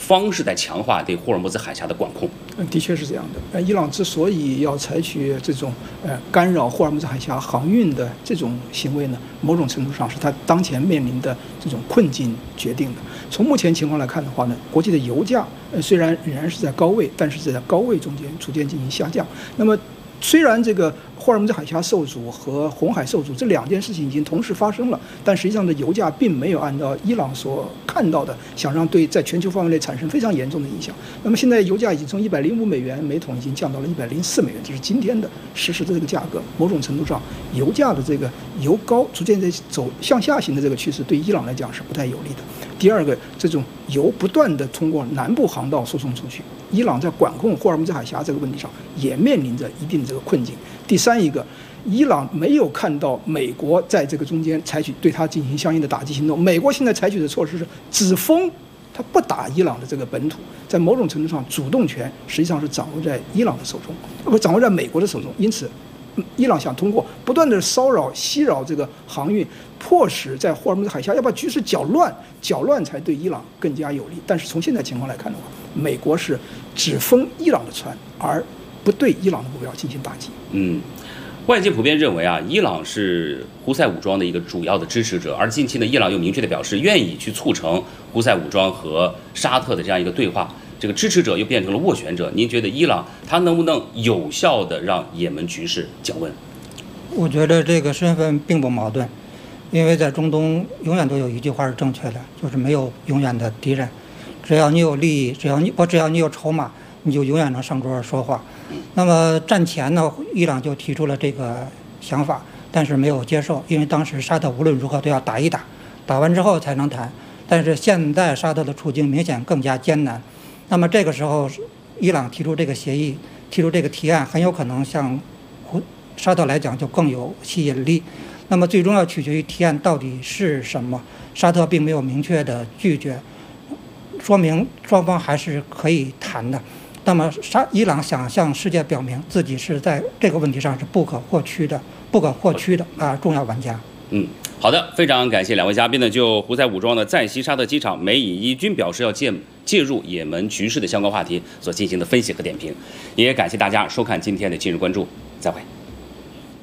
方式在强化对霍尔木兹海峡的管控。 的确是这样的。伊朗之所以要采取这种干扰霍尔木兹海峡航运的这种行为呢，某种程度上是它当前面临的这种困境决定的。从目前情况来看的话呢，国际的油价虽然仍然是在高位，但是在高位中间逐渐进行下降。那么虽然这个霍尔木兹海峡受阻和红海受阻这两件事情已经同时发生了，但实际上的油价并没有按照伊朗所看到的，想让对在全球范围内产生非常严重的影响。那么现在油价已经从105美元每桶已经降到了104美元，这是今天的实时的这个价格。某种程度上，油价的这个油高逐渐在走向下行的这个趋势，对伊朗来讲是不太有利的。第二个，这种油不断的通过南部航道输送出去，伊朗在管控霍尔木兹海峡这个问题上也面临着一定的这个困境。第三一个，伊朗没有看到美国在这个中间采取对它进行相应的打击行动。美国现在采取的措施是只封，它不打伊朗的这个本土，在某种程度上，主动权实际上是掌握在伊朗的手中，不掌握在美国的手中。因此，伊朗想通过不断的骚扰、袭扰这个航运，迫使在霍尔木兹海峡要把局势搅乱才对伊朗更加有利。但是从现在情况来看的话，美国是只封伊朗的船，而不对伊朗的目标进行打击。 外界普遍认为伊朗是胡塞武装的一个主要的支持者，而近期呢，伊朗又明确的表示愿意去促成胡塞武装和沙特的这样一个对话，这个支持者又变成了斡旋者。您觉得伊朗它能不能有效的让也门局势降温？ 我觉得这个身份并不矛盾，因为在中东永远都有一句话是正确的，就是没有永远的敌人，只要你有利益，只要你有筹码，你就永远能上桌说话。那么战前呢，伊朗就提出了这个想法，但是没有接受，因为当时沙特无论如何都要打一打，打完之后才能谈。但是现在沙特的处境明显更加艰难，那么这个时候，伊朗提出这个协议，提出这个提案，很有可能向沙特来讲就更有吸引力。那么最终要取决于提案到底是什么，沙特并没有明确的拒绝，说明双方还是可以谈的。那么伊朗想向世界表明自己是在这个问题上是不可或缺的重要玩家。 好的，非常感谢两位嘉宾呢，就胡塞武装的在西沙特机场美以伊军表示要介入也门局势的相关话题所进行的分析和点评，也感谢大家收看今天的今日关注，再会。